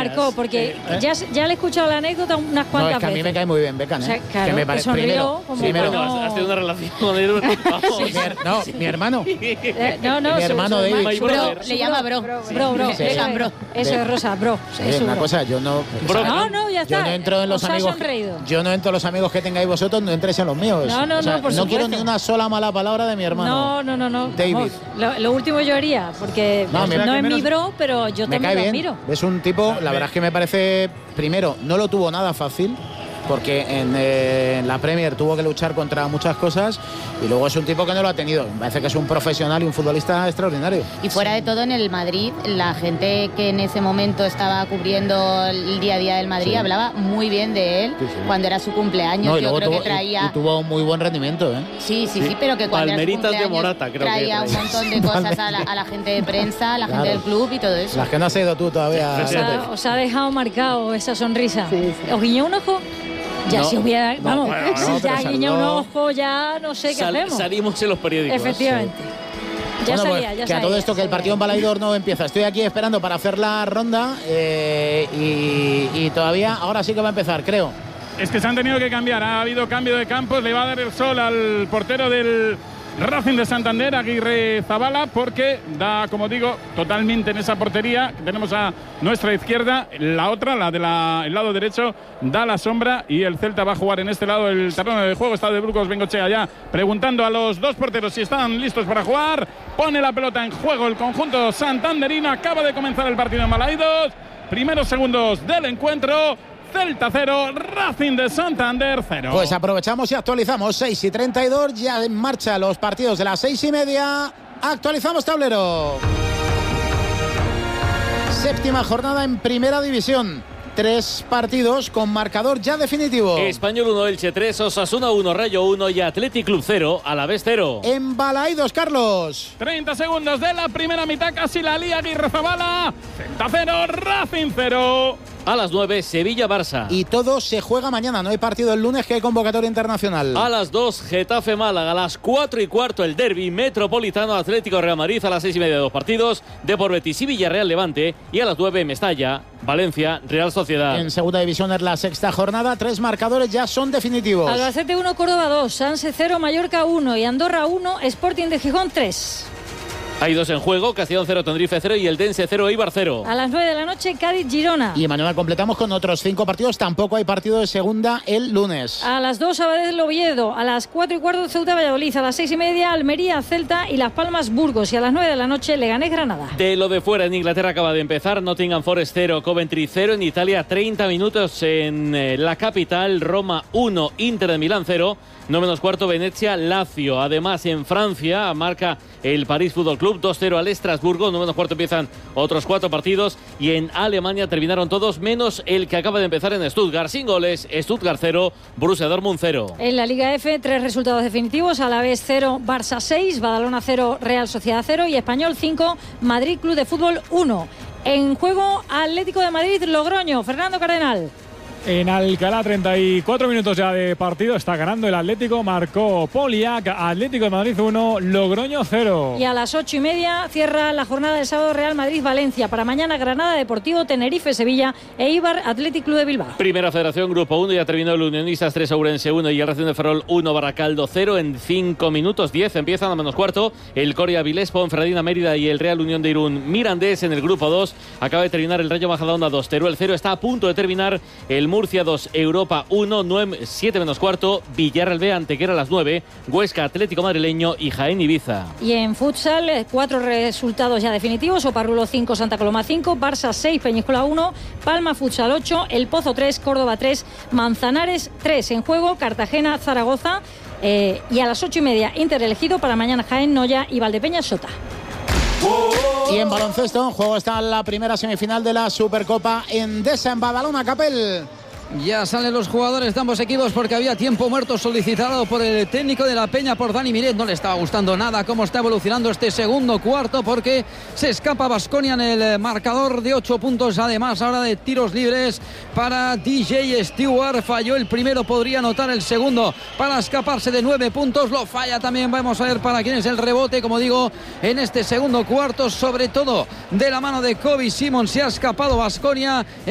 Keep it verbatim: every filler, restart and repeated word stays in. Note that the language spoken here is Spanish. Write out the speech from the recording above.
marcó, porque ¿Eh? ya, ya le he escuchado la anécdota unas cuantas No, es que a mí veces. me cae muy bien Beckham, ¿eh? O sea, claro, que me que parece sonrió primero, como primero que no- Has tenido una relación con él. Vamos. mi her- no, mi hermano. Eh, no, no, Mi su- hermano su- David. su- Bro, su- le llama bro. Bro, bro. bro. Sí. Eso, Sí. bro. Eso es Rosa, bro. Eh, Eso, una bro. cosa, yo no. Bro. No, no, ya Yo está. no entro en los Os ha amigos. sonreído. Yo no entro en los amigos que tengáis vosotros, no entréis en los míos. No, no, O sea, no, por no quiero supuesto. ni una sola mala palabra de mi hermano. No, no, no, no. David. Vamos, lo, lo último yo haría, porque No, no, mira es que mi menos- bro, pero yo Me también cae lo bien. admiro. Es un tipo, la verdad es que me parece, primero, no lo tuvo nada fácil, porque en, eh, en la Premier tuvo que luchar contra muchas cosas, y luego es un tipo que no lo ha tenido. Me parece que es un profesional y un futbolista extraordinario. Y fuera de todo, en el Madrid, la gente que en ese momento estaba cubriendo el día a día del Madrid Sí. hablaba muy bien de él Sí, sí. cuando era su cumpleaños. No, y Yo luego creo tuvo, que y- traía... y tuvo un muy buen rendimiento, ¿eh? Sí, sí, sí, Sí. pero que cuando Palmeritas era de su cumpleaños Morata, creo que traía un traía. montón de cosas a la, a la gente de prensa, a la Claro. gente del club y todo eso. Las que no has ido tú todavía. Os ha, os ha dejado marcado esa sonrisa. ¿Os guiñó un ojo? Ya No. si hubiera, No, vamos, bueno, no, si pero ya guiñó un saludó. ojo, ya no sé qué Sal- hacemos. salimos en los periódicos. Efectivamente. Ya Bueno, salía, pues, ya que a salía, todo esto que el salía. partido en Balaídor no empieza. Estoy aquí esperando para hacer la ronda eh, y, y todavía, ahora sí que va a empezar, creo. Es que se han tenido que cambiar. Ha habido cambio de campos. Le va a dar el sol al portero del Racing de Santander, Aguirre Zabala, porque da, como digo, totalmente en esa portería que tenemos a nuestra izquierda. La otra, la del lado derecho, da la sombra y el Celta va a jugar en este lado el terreno de juego. Está de Burgos Bengochea ya preguntando a los dos porteros si están listos para jugar. Pone la pelota en juego el conjunto santanderino. Acaba de comenzar el partido en Balaidos. Primeros segundos del encuentro. Celta cero, Racing de Santander cero. Pues aprovechamos y actualizamos. seis y treinta y dos, ya en marcha los partidos de las seis y media. Actualizamos tablero. Séptima jornada en Primera División. Tres partidos con marcador ya definitivo. Español uno, Elche tres, Osasuna uno, Rayo uno y Athletic Club cero, Alavés cero. En Balaídos, Carlos. treinta segundos de la primera mitad, casi la lía Aguirre Zabala. Celta cero, Racing cero. A las nueve, Sevilla-Barça. Y todo se juega mañana. No hay partido el lunes, que hay convocatoria internacional. A las dos, Getafe-Málaga. A las cuatro y cuarto, el derbi Metropolitano Atlético-Real Madrid. A las seis y media, dos partidos. Depor Betis y Villarreal-Levante. Y a las nueve, Mestalla, Valencia, Real Sociedad. En segunda división es la sexta jornada. Tres marcadores ya son definitivos. Albacete uno, Córdoba dos, Sanse cero, Mallorca uno y Andorra uno, Sporting de Gijón tres. Hay dos en juego, Castellón cero, Tenerife cero y el Dense cero, Eibar cero. A las nueve de la noche, Cádiz-Girona. Y mañana completamos con otros cinco partidos. Tampoco hay partido de segunda el lunes. A las dos, Sabadell-Oviedo. A las cuatro y cuarto, Ceuta-Valladolid. A las seis y media, Almería-Celta y Las Palmas-Burgos. Y a las nueve de la noche, Leganés-Granada. De lo de fuera, en Inglaterra acaba de empezar. Nottingham Forest cero, Coventry cero. En Italia, treinta minutos en eh, la capital. Roma uno, Inter de Milán cero. No menos cuarto, Venecia, Lazio. Además, en Francia marca el París Fútbol Club dos cero al Estrasburgo. No menos cuarto empiezan otros cuatro partidos. Y en Alemania terminaron todos, menos el que acaba de empezar en Stuttgart. Sin goles, Stuttgart cero, Borussia Dortmund cero. En la Liga F, tres resultados definitivos. Alavés cero, Barça seis, Badalona cero, Real Sociedad cero y Español cinco, Madrid Club de Fútbol uno. En juego, Atlético de Madrid, Logroño. Fernando Cardenal. En Alcalá, treinta y cuatro minutos ya de partido, está ganando el Atlético, marcó Poliak, Atlético de Madrid uno, Logroño cero. Y a las ocho y media cierra la jornada del sábado Real Madrid-Valencia. Para mañana, Granada Deportivo, Tenerife-Sevilla e Eibar Athletic Club de Bilbao. Primera Federación, Grupo uno, ya terminó el Unionistas tres, Ourense uno y el Racing de Ferrol uno, Baracaldo cero. En cinco minutos diez empiezan a menos cuarto el Coria Avilés, Ponferradina Mérida y el Real Unión de Irún Mirandés. En el Grupo dos acaba de terminar el Rayo Majadahonda dos, Teruel cero. Está a punto de terminar el Murcia dos, Europa uno, siete menos cuarto, Villarreal B, Antequera a las nueve, Huesca Atlético Madrileño y Jaén Ibiza. Y en futsal, eh, cuatro resultados ya definitivos. Oparrulo cinco, Santa Coloma cinco, Barça seis, Peñíscola uno, Palma Futsal ocho, El Pozo tres, Córdoba tres, Manzanares tres. En juego, Cartagena, Zaragoza. Eh, y a las ocho y media, Inter elegido. Para mañana, Jaén, Noya y Valdepeñas Sota. Y en baloncesto, en juego está la primera semifinal de la Supercopa Endesa en Badalona, Capel. Ya salen los jugadores de ambos equipos porque había tiempo muerto solicitado por el técnico de la Peña, por Dani Miret. No le estaba gustando nada cómo está evolucionando este segundo cuarto porque se escapa Baskonia en el marcador de ocho puntos. Además, ahora de tiros libres para D J Stewart. Falló el primero, podría anotar el segundo para escaparse de nueve puntos. Lo falla también. Vamos a ver para quién es el rebote, como digo, en este segundo cuarto, sobre todo de la mano de Kobe Simon. Se ha escapado Baskonia.